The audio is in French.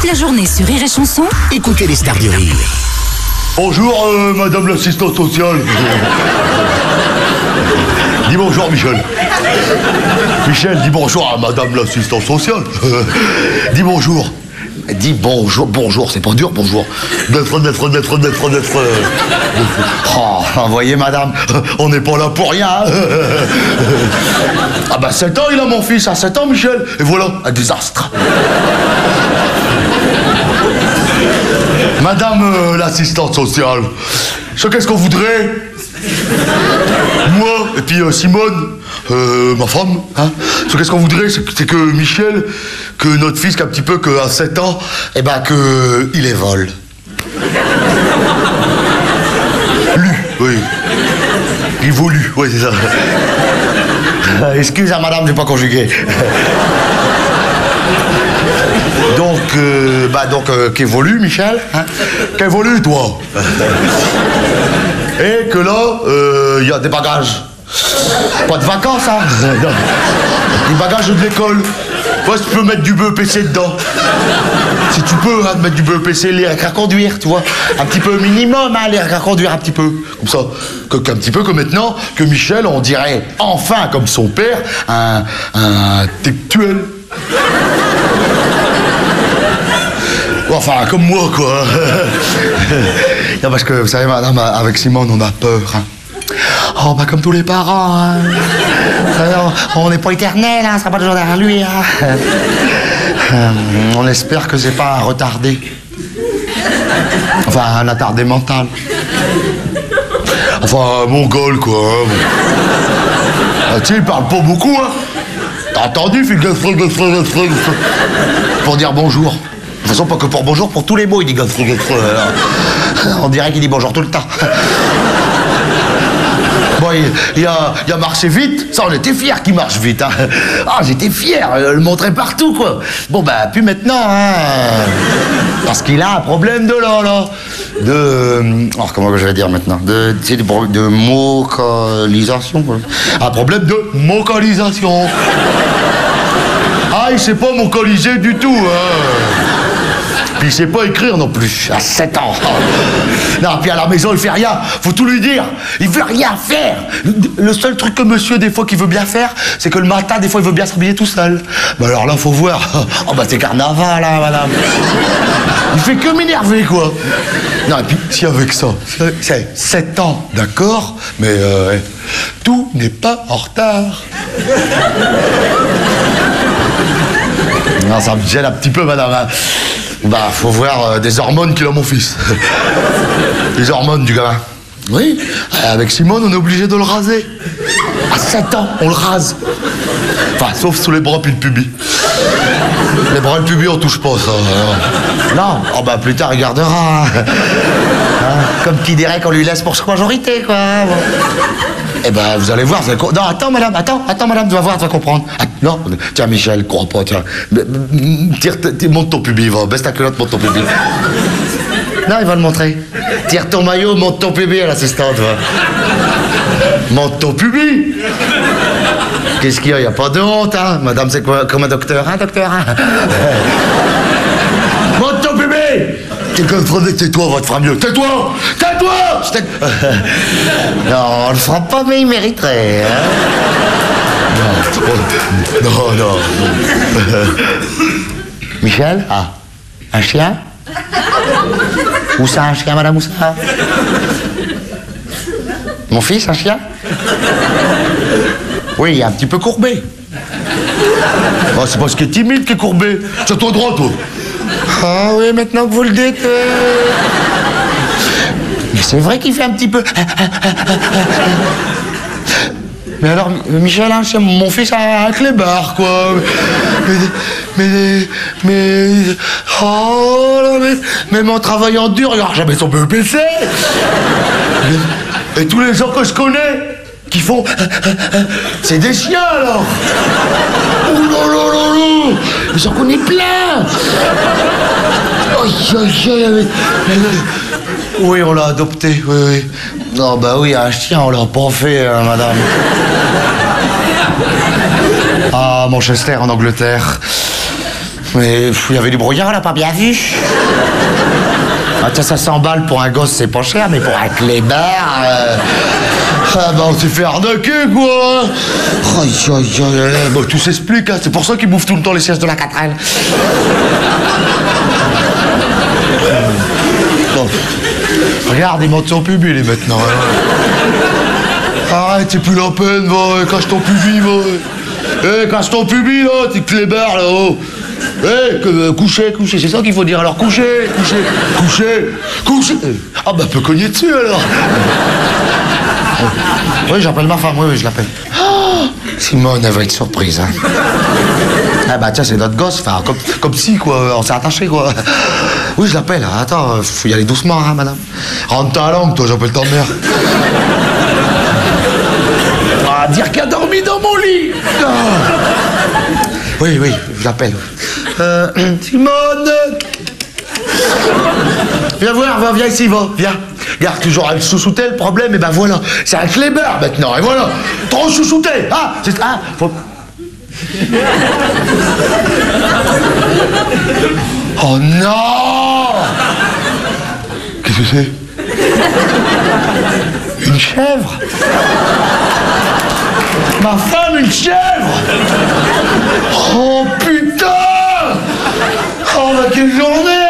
Toute la journée sur Rire et Chanson, Écoutez les stars du rire. Bonjour, madame l'assistante sociale. Dis bonjour, Michel. Michel, dis bonjour à madame l'assistante sociale. Dis bonjour. Dis bonjour, bonjour, c'est pas dur, bonjour. D'être. Oh, vous voyez, madame, on n'est pas là pour rien. Ah bah 7 ans, il a mon fils, à 7 ans, Michel. Et voilà, un désastre. Madame l'assistante sociale, qu'est-ce qu'on voudrait? Moi, et puis Simone, ma femme, hein. Qu'est-ce qu'on voudrait, c'est que Michel, que notre fils, qu'un petit peu, qu'à 7 ans, eh ben, que il évole. Oui. Il évolue, oui, c'est ça. Excuse, madame, j'ai pas conjugué. Donc, qu'évolue, Michel, hein? Qu'évolue, toi. Et que là, il y a des bagages. Pas de vacances, hein? Des bagages de l'école. Ouais, si tu peux mettre du BEPC dedans. Si tu peux, hein, mettre du BEPC, les à conduire, tu vois. Un petit peu minimum, hein, les à conduire un petit peu. Comme ça. Qu'un petit peu comme maintenant, que Michel, on dirait enfin, comme son père, un intellectuel. Enfin, comme moi, quoi. Non, parce que, vous savez, madame, avec Simone, on a peur, hein. Oh, bah, comme tous les parents, hein. On n'est pas éternel, hein, ça sera pas toujours derrière lui, hein. On espère que c'est pas un retardé. Enfin, un attardé mental. Enfin, un mongol, quoi. Hein. Ah, tu sais, il parle pas beaucoup, hein. T'as entendu, fil pour dire bonjour. De toute façon, pas que pour bonjour, pour tous les mots, il dit on dirait qu'il dit bonjour tout le temps. Bon, il a marché vite, ça on était fiers qu'il marche vite, hein. Ah, j'étais fier, le montrer partout, quoi. Bon, bah, puis maintenant, hein, parce qu'il a un problème de là. Oh, comment je vais dire maintenant? De vocalisation, quoi. Un problème de vocalisation. Ah, il sait pas vocaliser du tout, hein. Puis il sait pas écrire non plus, à 7 ans. Non, puis à la maison, il fait rien. Faut tout lui dire. Il veut rien faire. Le seul truc que monsieur, des fois, qu'il veut bien faire, c'est que le matin, des fois, il veut bien s'habiller tout seul. Bah alors là, faut voir. Oh, bah c'est carnaval, là, madame. Il fait que m'énerver, quoi. Non, et puis, si avec ça, c'est 7 ans, d'accord, mais tout n'est pas en retard. Non, ça me gêne un petit peu, madame. Bah, faut voir des hormones qu'il a, mon fils. Les hormones du gamin. Oui, avec Simone, on est obligé de le raser. À 7 ans, on le rase. Enfin, sauf sous les bras puis le pubis. Les bras et le pubis, on touche pas, ça. Non, oh bah, plus tard, il gardera. Hein, comme qui dirait qu'on lui laisse pour sa majorité, quoi. Bon. Eh ben, vous allez voir, vous allez... Non, attends, madame, tu vas voir, tu vas comprendre. Ah, non, tiens, Michel, crois pas, tiens. Monte ton pubis, va, baisse ta culotte, monte ton pubis. Non, il va le montrer. Tire ton maillot, monte ton pubis à l'assistante, va. Monte ton pubis. Qu'est-ce qu'il y a? Il n'y a pas de honte, hein. Madame, c'est quoi, comme un docteur, hein, docteur, hein. Monte ton pubis. Tais-toi, va te faire mieux. Tais-toi. Non, on le fera pas, mais il mériterait, hein. Non. Michel? Ah, un chien? Où ça, un chien, madame, où ça? Mon fils, un chien? Oui, il est un petit peu courbé. Oh, c'est parce qu'il est timide qu'il est courbé. Tiens-toi droit, toi. Ah oui, maintenant que vous le dites... Mais c'est vrai qu'il fait un petit peu... Mais alors, Michel, hein, mon fils a un clébard, quoi. Oh là, même en travaillant dur, il n'aura jamais son BEPC. Et tous les gens que je connais, qui font... C'est des chiens, alors. Oh là là là là. J'en connais plein. Oui, on l'a adopté, oui. Non, bah oui, un chien, on l'a pas fait, hein, madame. Ah, Manchester, en Angleterre. Mais il y avait du brouillard, on l'a pas bien vu. Ah tiens, ça 100 balles pour un gosse, c'est pas cher, mais pour un clébard... Ah bah on s'est fait arnaquer, quoi. Bon, tout s'explique, hein. C'est pour ça qu'ils bouffent tout le temps les sièges de la 4L. Bon. Regarde, ils montent son pubis, les maintenant. Arrête, c'est plus la peine, va, cache ton pubis, va. Cache ton pubis, là, t'es clébard, là-haut. Coucher, c'est ça qu'il faut dire. Alors, coucher. Ah bah, peut cogner dessus, alors. Oui, j'appelle ma femme, oui, je l'appelle. Oh, Simone, elle va être surprise, hein. Ah bah tiens, c'est notre gosse, enfin, comme si, quoi, on s'est attaché, quoi. Oui, je l'appelle, attends, faut y aller doucement, hein, madame. Rentre ta langue, toi, j'appelle ta mère. Ah, dire qu'elle a dormi dans mon lit. Ah. Oui, je l'appelle. Simone. Viens voir, viens ici, viens. Regarde, toujours elle chouchoutait le problème, et ben voilà, c'est un clébard maintenant, et voilà, trop chouchouté, ah, c'est ça, faut... Oh non! Qu'est-ce que c'est? Une chèvre? Ma femme, une chèvre? Oh putain! Oh, bah quelle journée!